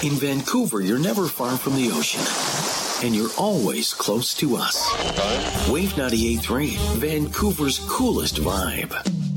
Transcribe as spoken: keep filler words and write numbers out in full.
In Vancouver, you're never far from the ocean, and you're always close to us. Wave ninety-eight point three, Vancouver's coolest vibe.